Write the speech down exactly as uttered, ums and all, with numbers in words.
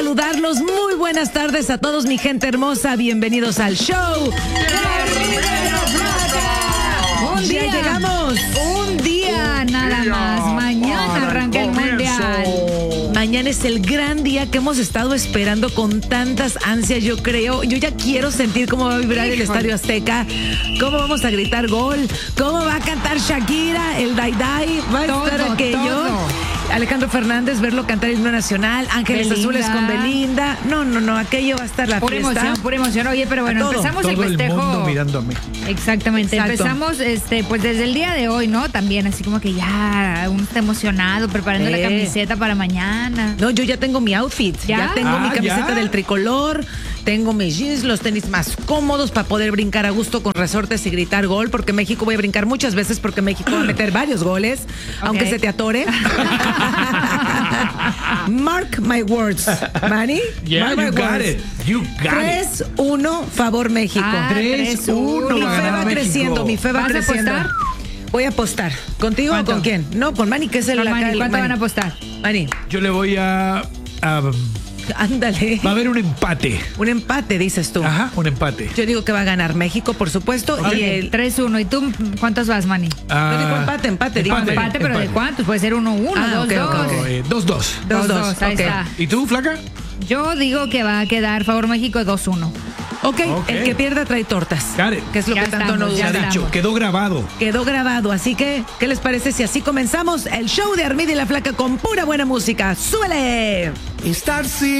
saludarlos. Muy buenas tardes a todos, mi gente hermosa. Bienvenidos al show. Un día llegamos. Un día nada más. Mañana arranca el mundial. Mañana es el gran día que hemos estado esperando con tantas ansias, yo creo. Yo ya quiero sentir cómo va a vibrar el Estadio Azteca, cómo vamos a gritar gol, cómo va a cantar Shakira, el Dai Dai, va a Todo, estar aquello. todo. Alejandro Fernández, verlo cantar el himno nacional, Ángeles Belinda. Azules con Belinda. No, no, no, aquello va a estar la Pura fiesta. emoción, pura emoción. Oye, pero bueno, todo, empezamos Todo el el festejo. mundo mirando a mí. Exactamente, Exacto. empezamos este, pues desde el día de hoy, ¿no? También así como que ya uno está emocionado, preparando Eh. la camiseta para mañana. No, yo ya tengo mi outfit. ¿Ya? Ya, tengo Ah, mi camiseta ¿ya? del tricolor, tengo mis jeans, los tenis más cómodos para poder brincar a gusto con resortes y gritar gol, porque México voy a brincar muchas veces porque México va a meter varios goles, aunque se te atore. Mark my words, Manny. Yeah, Mark my you got words. it. You got it. tres uno, favor México. Ah, tres uno mi va a fe ganar va México. creciendo, mi fe va ¿Vas a creciendo. apostar? Voy a apostar. ¿Contigo ¿Cuánto? o con quién? No, con Manny, que es el Con acá, Manny, el ¿cuánto Manny. van a apostar? Manny, Yo le voy a, a- ándale. Va a haber un empate. Un empate, dices tú. Ajá, un empate. Yo digo que va a ganar México, por supuesto. Ok. Y el. tres uno. ¿Y tú cuántos vas, Manny? Ah, Yo digo empate, empate, digo empate, Empate, pero ¿de empate. cuántos? Puede ser uno uno, Ah, dos ok, ok, dos. ok. Eh, dos, dos. Dos, Dos, dos. dos, ahí ok. está. ¿Y tú, flaca? Yo digo que va a quedar favor México dos uno. ok, Ok. el que pierda trae tortas. Got it. Que es lo Ya que tanto estamos, nos ya Se ha gusta. estamos. dicho, quedó grabado. Quedó grabado, así que, ¿qué les parece si así comenzamos el show de Armida y la Flaca con pura buena música? ¡Súbele! Estar sin